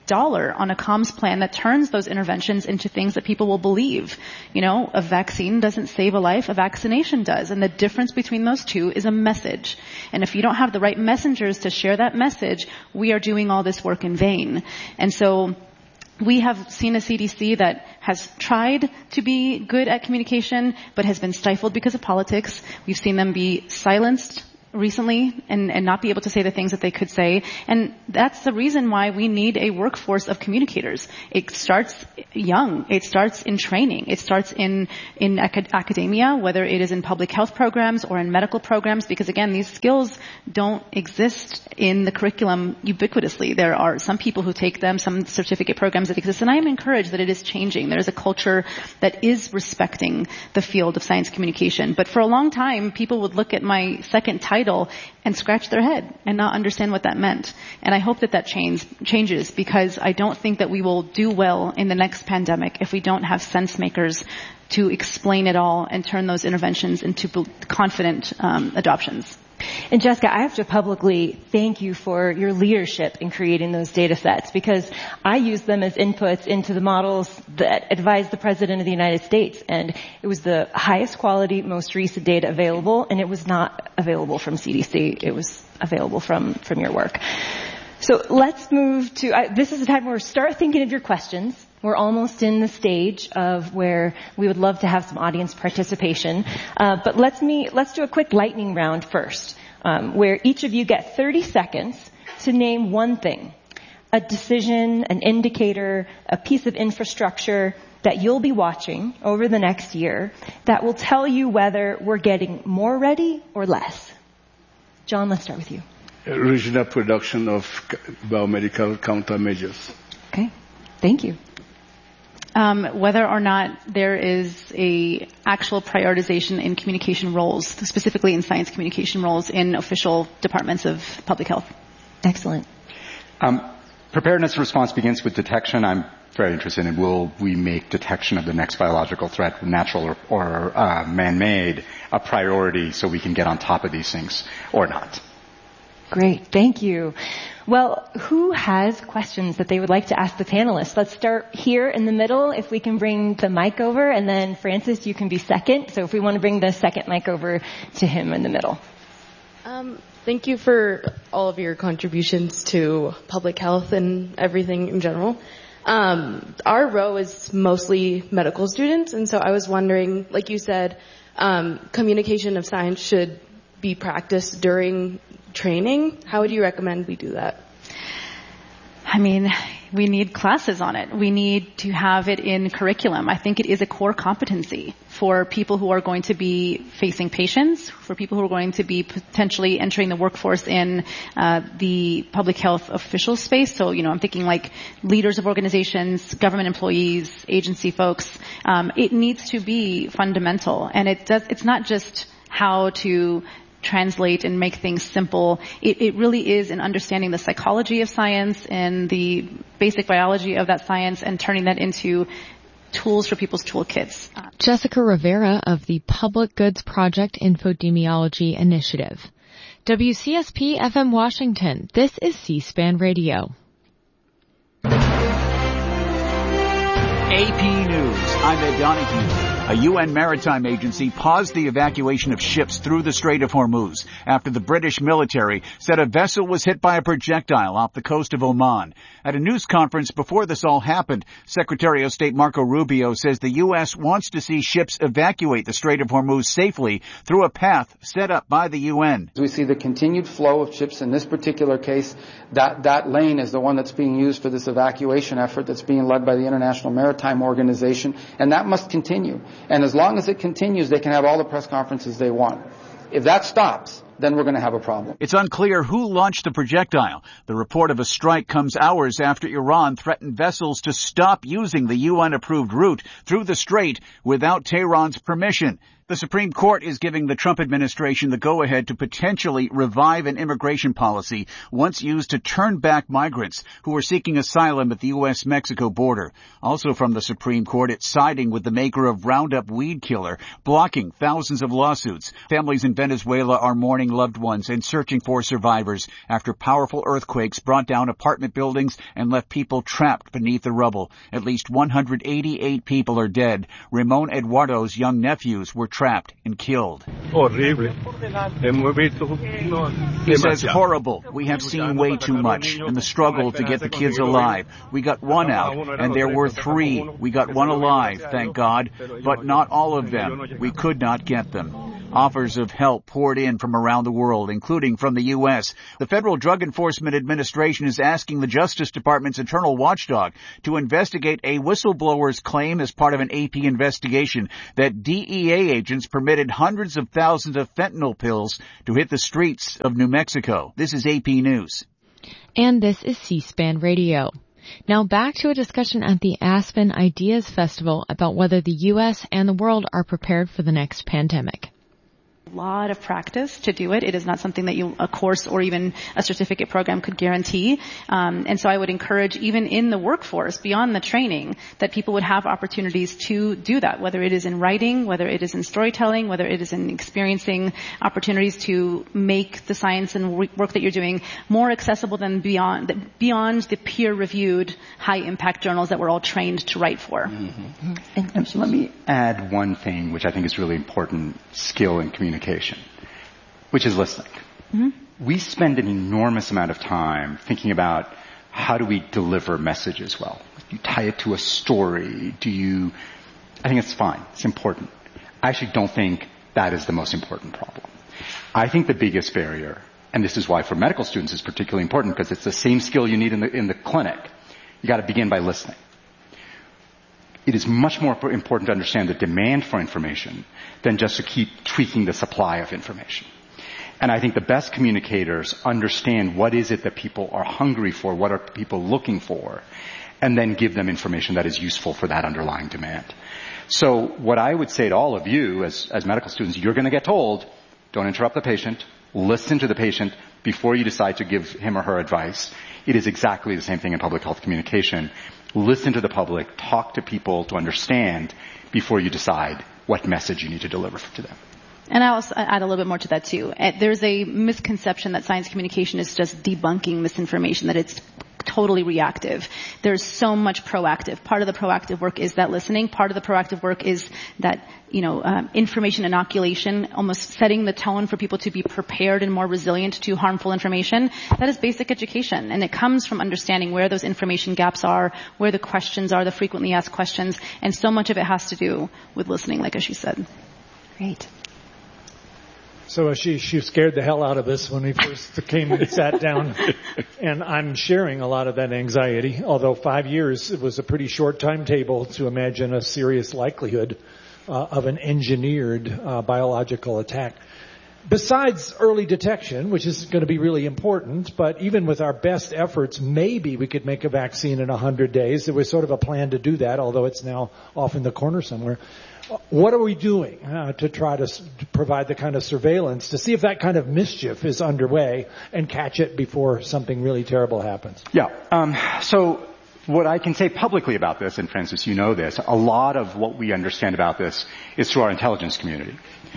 dollar on a comms plan that turns those interventions into things that people will believe. You know, a vaccine doesn't save a life, a vaccination does. And the difference between those two is a message. And if you don't have the right messengers to share that message, we are doing all this work in vain. And so we have seen a C D C that has tried to be good at communication, but has been stifled because of politics. We've seen them be silenced recently and, and not be able to say the things that they could say. And that's the reason why we need a workforce of communicators. It starts young. It starts in training. It starts in, in acad- academia, whether it is in public health programs or in medical programs, because again, these skills don't exist in the curriculum ubiquitously. There are some people who take them, some certificate programs that exist, and I am encouraged that it is changing. There is a culture that is respecting the field of science communication. But for a long time, people would look at my second title and scratch their head and not understand what that meant. And I hope that that change, changes, because I don't think that we will do well in the next pandemic if we don't have sense makers to explain it all and turn those interventions into confident um, adoptions. And Jessica, I have to publicly thank you for your leadership in creating those data sets, because I used them as inputs into the models that advised the President of the United States. And it was the highest quality, most recent data available, and it was not available from C D C. It was available from, from your work. So let's move to, uh, this is the time where we start thinking of your questions. We're almost in the stage of where we would love to have some audience participation. Uh, but let's me, let's do a quick lightning round first, um, where each of you get thirty seconds to name one thing, a decision, an indicator, a piece of infrastructure that you'll be watching over the next year that will tell you whether we're getting more ready or less. John, let's start with you. Regional production of biomedical countermeasures. Okay, thank you. Um, whether or not there is a actual prioritization in communication roles, specifically in science communication roles in official departments of public health. Excellent. Um, preparedness and response begins with detection. I'm very interested in, will we make detection of the next biological threat, natural or, or uh, man-made, a priority so we can get on top of these things, or not? Great, thank you. Well, who has questions that they would like to ask the panelists? Let's start here in the middle, if we can bring the mic over, and then Francis, you can be second. So if we want to bring the second mic over to him in the middle. Um, thank you for all of your contributions to public health and everything in general. Um, our row is mostly medical students, and so I was wondering, like you said, um, communication of science should be practiced during training. How would you recommend we do that? I mean, we need classes on it. We need to have it in curriculum. I think it is a core competency for people who are going to be facing patients, for people who are going to be potentially entering the workforce in uh, the public health official space. So, you know, I'm thinking like leaders of organizations, government employees, agency folks. Um, it needs to be fundamental, and it does. It's not just how to translate and make things simple. It, it really is in understanding the psychology of science and the basic biology of that science and turning that into tools for people's toolkits. Jessica Rivera of the Public Goods Project Infodemiology Initiative. W C S P F M Washington. This is C-SPAN Radio. A P News. I'm Ed Donahue. A U N maritime agency paused the evacuation of ships through the Strait of Hormuz after the British military said a vessel was hit by a projectile off the coast of Oman. At a news conference before this all happened, Secretary of State Marco Rubio says the U S wants to see ships evacuate the Strait of Hormuz safely through a path set up by the U N. We see the continued flow of ships in this particular case. That, that lane is the one that's being used for this evacuation effort that's being led by the International Maritime Organization, and that must continue. And as long as it continues, they can have all the press conferences they want. If that stops, then we're going to have a problem. It's unclear who launched the projectile. The report of a strike comes hours after Iran threatened vessels to stop using the U N-approved route through the strait without Tehran's permission. The The Supreme Court is giving the Trump administration the go-ahead to potentially revive an immigration policy once used to turn back migrants who are seeking asylum at the U S Mexico border. Also from the Supreme Court, it's siding with the maker of Roundup weed killer, blocking thousands of lawsuits. Families in Venezuela are mourning loved ones and searching for survivors after powerful earthquakes brought down apartment buildings and left people trapped beneath the rubble. At least one hundred eighty-eight people are dead. Ramon Eduardo's young nephews were trapped and killed. He says, horrible. We have seen way too much. And the struggle to get the kids alive. We got one out, and there were three. We got one alive, thank God, but not all of them. We could not get them. Offers of help poured in from around the world, including from the U S. The Federal Drug Enforcement Administration is asking the Justice Department's internal watchdog to investigate a whistleblower's claim as part of an A P investigation that D E A agents permitted hundreds of thousands of fentanyl pills to hit the streets of New Mexico. This is A P News. And this is C-SPAN Radio. Now back to a discussion at the Aspen Ideas Festival about whether the U S and the world are prepared for the next pandemic. Lot of practice to do it. It is not something that you, a course or even a certificate program could guarantee. Um, and so I would encourage, even in the workforce, beyond the training, that people would have opportunities to do that, whether it is in writing, whether it is in storytelling, whether it is in experiencing opportunities to make the science and work that you're doing more accessible than beyond, beyond the peer-reviewed, high-impact journals that we're all trained to write for. Mm-hmm. And, and so let me add one thing, which I think is really important skill in communication. Which is listening. Mm-hmm. We spend an enormous amount of time thinking about how do we deliver messages well. Do you tie it to a story? Do you... I think it's fine. It's important. I actually don't think that is the most important problem. I think the biggest barrier, and this is why for medical students it's particularly important because it's the same skill you need in the, in the clinic. You got to begin by listening. It is much more important to understand the demand for information than just to keep tweaking the supply of information. And I think the best communicators understand what is it that people are hungry for, what are people looking for, and then give them information that is useful for that underlying demand. So what I would say to all of you as, as medical students, you're going to get told, don't interrupt the patient, listen to the patient before you decide to give him or her advice. It is exactly the same thing in public health communication. Listen to the public, talk to people to understand before you decide what message you need to deliver to them. And I'll add a little bit more to that too. There's a misconception that science communication is just debunking misinformation, that it's totally reactive. There's so much proactive. Part of the proactive work is that listening. Part of the proactive work is that, you know, um, information inoculation, almost setting the tone for people to be prepared and more resilient to harmful information. That is basic education. And it comes from understanding where those information gaps are, where the questions are, the frequently asked questions. And so much of it has to do with listening, like Ashish said. Great. So Ashish, you scared the hell out of us when we first came and sat down, and I'm sharing a lot of that anxiety, although five years was a pretty short timetable to imagine a serious likelihood uh, of an engineered uh, biological attack. Besides early detection, which is going to be really important, but even with our best efforts, maybe we could make a vaccine in one hundred days. There was sort of a plan to do that, although it's now off in the corner somewhere. What are we doing uh, to try to, s- to provide the kind of surveillance to see if that kind of mischief is underway and catch it before something really terrible happens? Yeah. Um, so what I can say publicly about this, and Francis, you know this, a lot of what we understand about this is through our intelligence community.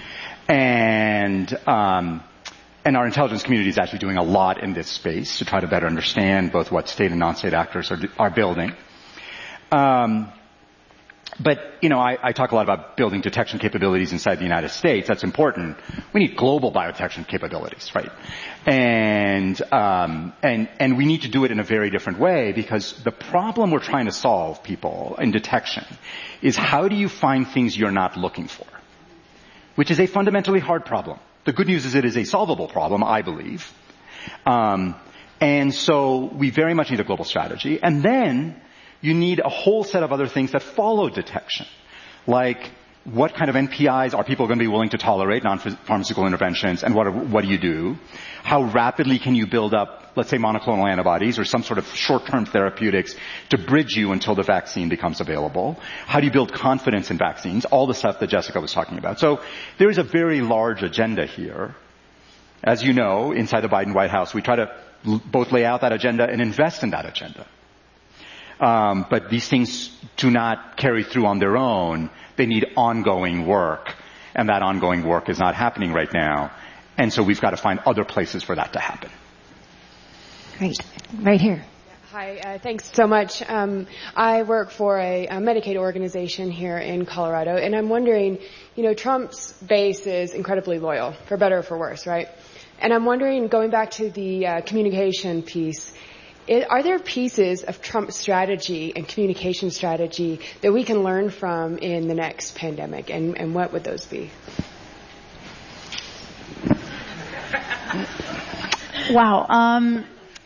And um, and our intelligence community is actually doing a lot in this space to try to better understand both what state and non-state actors are, are building. Um But, you know, I, I talk a lot about building detection capabilities inside the United States. That's important. We need global biodetection capabilities, right? And, um, and, and we need to do it in a very different way because the problem we're trying to solve, people, in detection is how do you find things you're not looking for? Which is a fundamentally hard problem. The good news is it is a solvable problem, I believe. Um, and so we very much need a global strategy. And then you need a whole set of other things that follow detection, like what kind of N P Is are people going to be willing to tolerate, non-pharmaceutical interventions, and what, are, what do you do? How rapidly can you build up let's say monoclonal antibodies or some sort of short-term therapeutics to bridge you until the vaccine becomes available? How do you build confidence in vaccines? All the stuff that Jessica was talking about. So there is a very large agenda here. As you know, inside the Biden White House, we try to l- both lay out that agenda and invest in that agenda. Um, but these things do not carry through on their own. They need ongoing work, and that ongoing work is not happening right now. And so we've got to find other places for that to happen. Great. Right here. Hi, uh, thanks so much. Um, I work for a, a Medicaid organization here in Colorado, and I'm wondering, you know, Trump's base is incredibly loyal, for better or for worse, right? And I'm wondering, going back to the uh, communication piece, it, are there pieces of Trump's strategy and communication strategy that we can learn from in the next pandemic, and, and what would those be? Wow. Um,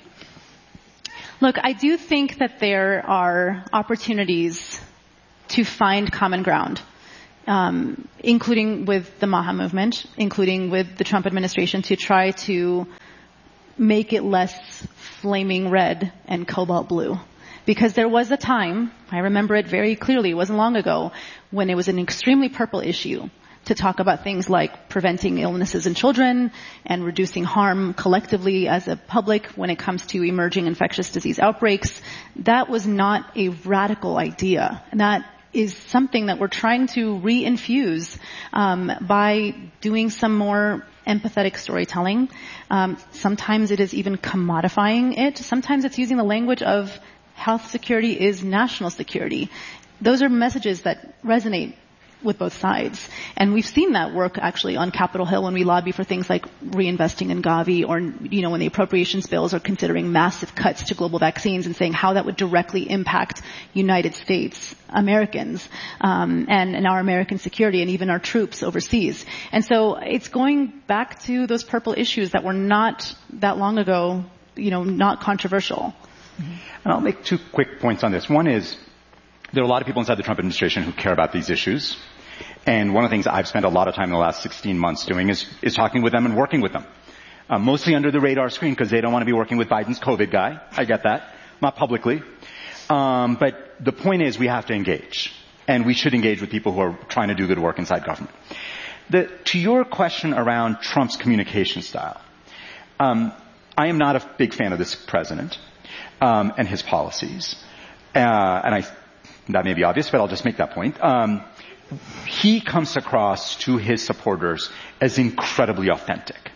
look, I do think that there are opportunities to find common ground, um, including with the MAHA movement, including with the Trump administration, to try to make it less flaming red and cobalt blue. Because there was a time, I remember it very clearly, it wasn't long ago, when it was an extremely purple issue to talk about things like preventing illnesses in children and reducing harm collectively as a public when it comes to emerging infectious disease outbreaks. That was not a radical idea. And that is something that we're trying to reinfuse um, by doing some more empathetic storytelling. Um, sometimes it is even commodifying it. Sometimes it's using the language of health security is national security. Those are messages that resonate with both sides. And we've seen that work actually on Capitol Hill when we lobby for things like reinvesting in Gavi, or, you know, when the appropriations bills are considering massive cuts to global vaccines and saying how that would directly impact United States Americans, um, and, and our American security and even our troops overseas. And so it's going back to those purple issues that were not that long ago, you know, not controversial. Mm-hmm. And I'll make two quick points on this. One is, there are a lot of people inside the Trump administration who care about these issues. And one of the things I've spent a lot of time in the last sixteen months doing is, is talking with them and working with them. Uh, mostly under the radar screen because they don't want to be working with Biden's COVID guy. I get that. Not publicly. Um, but the point is we have to engage. And we should engage with people who are trying to do good work inside government. The, to your question around Trump's communication style, um, I am not a big fan of this president um, and his policies. Uh, and I That may be obvious, but I'll just make that point. Um, he comes across to his supporters as incredibly authentic.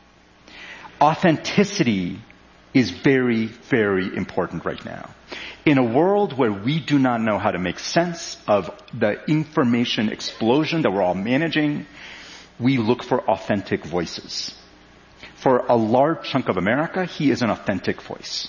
Authenticity is very, very important right now. In a world where we do not know how to make sense of the information explosion that we're all managing, we look for authentic voices. For a large chunk of America, he is an authentic voice.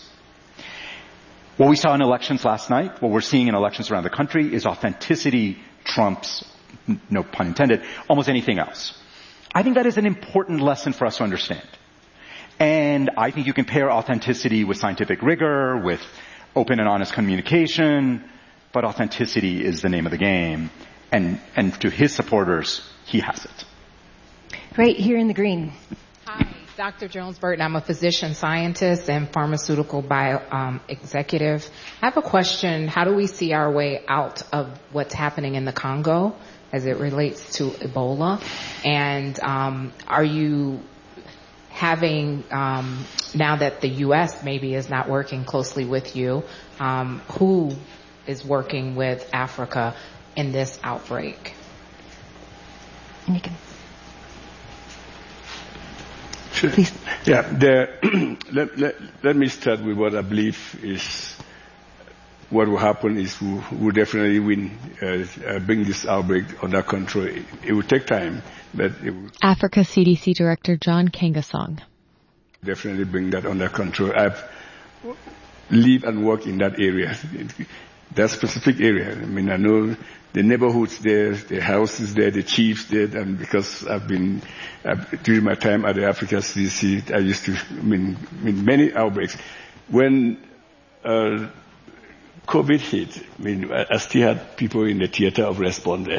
What we saw in elections last night, what we're seeing in elections around the country, is authenticity trumps, no pun intended, almost anything else. I think that is an important lesson for us to understand. And I think you can pair authenticity with scientific rigor, with open and honest communication, but authenticity is the name of the game. And, and to his supporters, he has it. Right here in the green. Hi. Doctor Jones Burton. I'm a physician scientist and pharmaceutical bio um, executive. I have a question. How do we see our way out of what's happening in the Congo as it relates to Ebola? And um, are you having, um, now that the U S maybe is not working closely with you, um, who is working with Africa in this outbreak? And you can. Sure. Please. Yeah, the, let, let, let me start with what I believe is what will happen is we will definitely win, uh, uh, bring this outbreak under control. It, it will take time, but it will Africa C D C Director John Kangasong. Definitely bring that under control. I've lived and worked in that area, that specific area. I mean, I know the neighborhoods there, the houses there, the chiefs there, and because I've been, uh, during my time at the Africa C D C, I used to, I mean, I mean many outbreaks. When uh, COVID hit, I mean, I, I still had people in the theater of response there.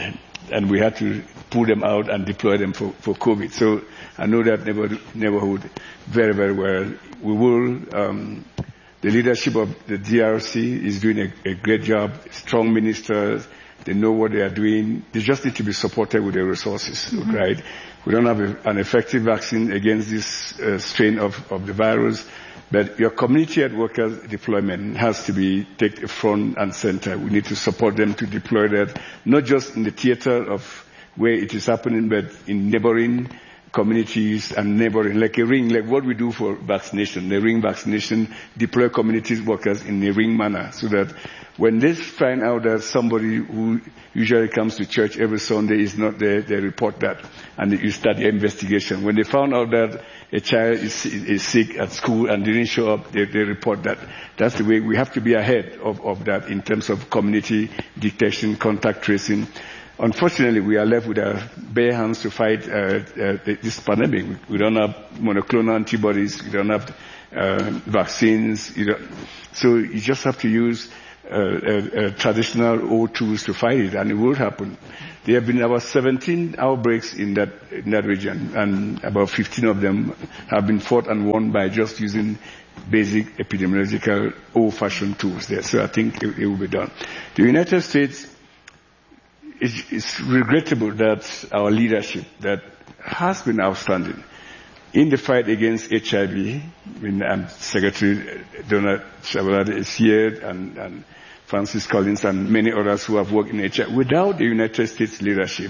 and we had to pull them out and deploy them for, for COVID. So I know that neighborhood very, very well. We will, um, the leadership of the D R C is doing a, a great job, strong ministers, they know what they are doing. They just need to be supported with the resources, mm-hmm. right? We don't have a, an effective vaccine against this uh, strain of, of the virus, but your community health workers deployment has to be taken front and center. We need to support them to deploy that, not just in the theater of where it is happening, but in neighboring communities and neighboring, like a ring, like what we do for vaccination, the ring vaccination, deploy community workers in a ring manner, so that when they find out that somebody who usually comes to church every Sunday is not there, they report that, and you start the investigation. When they found out that a child is, is sick at school and didn't show up, they, they report that. That's the way we have to be ahead of, of that in terms of community detection, contact tracing. Unfortunately, we are left with our bare hands to fight uh, uh, this pandemic. We, we don't have monoclonal antibodies. We don't have uh, vaccines. You don't, so you just have to use uh, uh, uh, traditional old tools to fight it, and it will happen. There have been about seventeen outbreaks in that in that region, and about fifteen of them have been fought and won by just using basic epidemiological old-fashioned tools there. So I think it, it will be done. The United States, it's, it's regrettable that our leadership that has been outstanding in the fight against H I V. I mean, um, Secretary Donald Chabalade is here, and, and Francis Collins and many others who have worked in H I V. Without the United States leadership,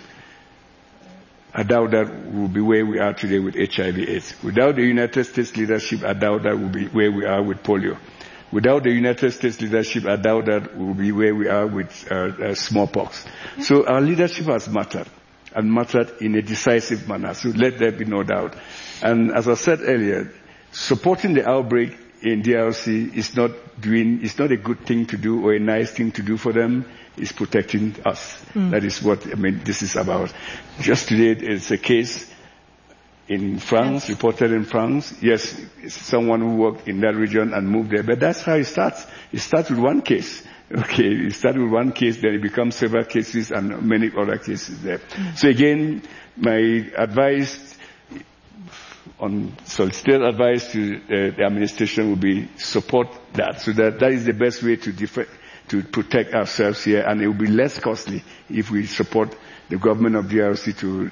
I doubt that we'll be where we are today with H I V AIDS. Without the United States leadership, I doubt that we'll be where we are with polio. Without the United States leadership, I doubt that we'll be where we are with uh, uh, smallpox. Yeah. So our leadership has mattered, and mattered in a decisive manner. So let there be no doubt. And as I said earlier, supporting the outbreak in D R C is not doing, it's not a good thing to do or a nice thing to do for them. It's protecting us. Mm. That is what, I mean, this is about. Just today, it's a case in France, yes. reported in France. Yes, it's someone who worked in that region and moved there. But that's how it starts. It starts with one case. Okay, it starts with one case, then it becomes several cases and many other cases there. Mm. So again, my advice on solicited advice to uh, the administration would be support that. So that that is the best way to def- to protect ourselves here, and it will be less costly if we support the government of D R C to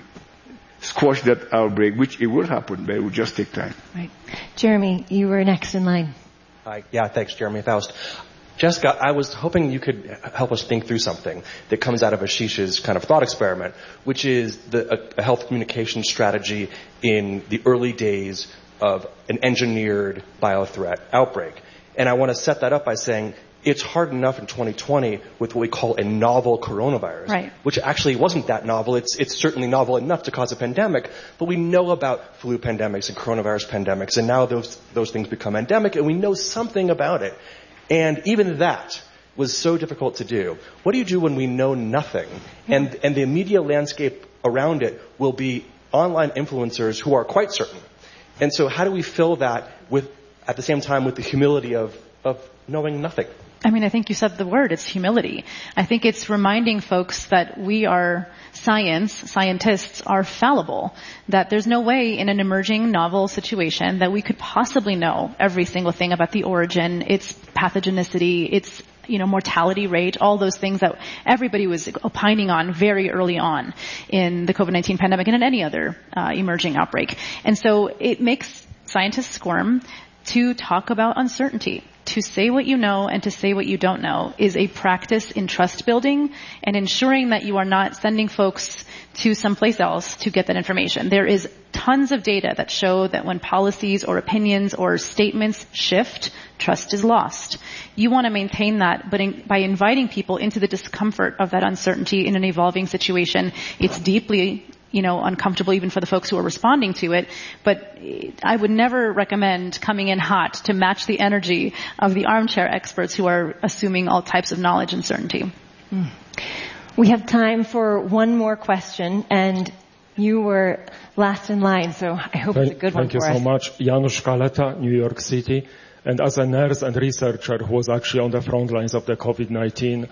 squash that outbreak, which it will happen, but it will just take time. Right. Jeremy, you were next in line. Hi. Yeah, thanks, Jeremy Faust. Jessica, I was hoping you could help us think through something that comes out of Ashish's kind of thought experiment, which is the, a, a health communication strategy in the early days of an engineered biothreat outbreak. And I want to set that up by saying it's hard enough in twenty twenty with what we call a novel coronavirus, right. which actually wasn't that novel. It's, it's certainly novel enough to cause a pandemic, but we know about flu pandemics and coronavirus pandemics, and now those, those things become endemic, and we know something about it. And even that was so difficult to do. What do you do when we know nothing? And, and the media landscape around it will be online influencers who are quite certain. And so how do we fill that with, at the same time, with the humility of, of knowing nothing? I mean, I think you said the word. It's humility. I think it's reminding folks that we are science, scientists are fallible, that there's no way in an emerging novel situation that we could possibly know every single thing about the origin, its pathogenicity, its, you know, mortality rate, all those things that everybody was opining on very early on in the COVID nineteen pandemic and in any other uh, emerging outbreak. And so it makes scientists squirm to talk about uncertainty. To say what you know and to say what you don't know is a practice in trust building and ensuring that you are not sending folks to someplace else to get that information. There is tons of data that show that when policies or opinions or statements shift, trust is lost. You want to maintain that, but in, by inviting people into the discomfort of that uncertainty in an evolving situation, it's deeply you know, uncomfortable even for the folks who are responding to it. But I would never recommend coming in hot to match the energy of the armchair experts who are assuming all types of knowledge and certainty. Mm. We have time for one more question, and you were last in line, so I hope thank, it's a good one for us. Thank you so much. Janusz Kaleta, New York City. And as a nurse and researcher who was actually on the front lines of the COVID nineteen,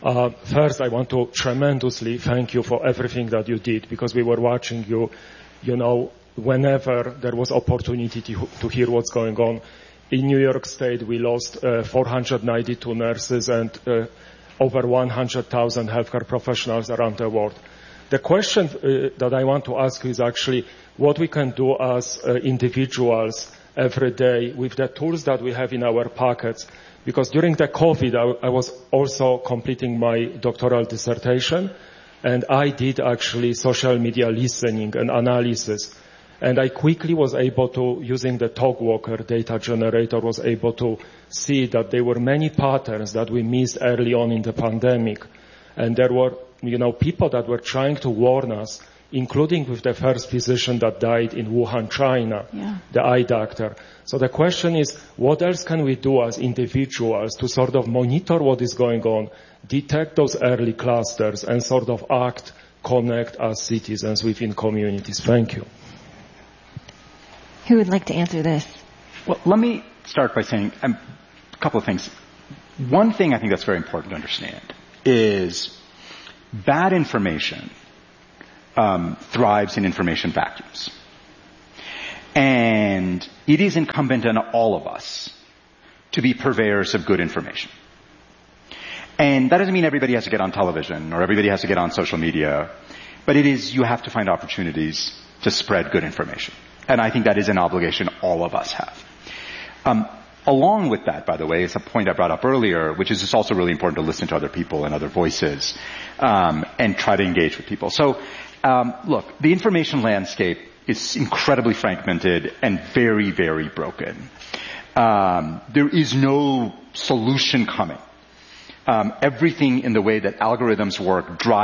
Uh, first, I want to tremendously thank you for everything that you did, because we were watching you, you know, whenever there was opportunity to, to hear what's going on. In New York State, we lost uh, four hundred ninety-two nurses and uh, over one hundred thousand healthcare professionals around the world. The question uh, that I want to ask you is actually what we can do as uh, individuals every day with the tools that we have in our pockets. Because during the COVID, I, I was also completing my doctoral dissertation, and I did actually social media listening and analysis. And I quickly was able to, using the Talkwalker data generator, was able to see that there were many patterns that we missed early on in the pandemic. And there were, you know, people that were trying to warn us, including with the first physician that died in Wuhan, China, yeah. the eye doctor. So the question is, what else can we do as individuals to sort of monitor what is going on, detect those early clusters, and sort of act, connect as citizens within communities? Thank you. Who would like to answer this? Well, let me start by saying um, a couple of things. One thing I think that's very important to understand is bad information um, thrives in information vacuums. And it is incumbent on all of us to be purveyors of good information. And that doesn't mean everybody has to get on television or everybody has to get on social media, but it is, you have to find opportunities to spread good information. And I think that is an obligation all of us have. Um, along with that, by the way, is a point I brought up earlier, which is it's also really important to listen to other people and other voices, um, and try to engage with people. So, um, look, the information landscape is incredibly fragmented and very, very broken. Um, there is no solution coming. Um, everything in the way that algorithms work drives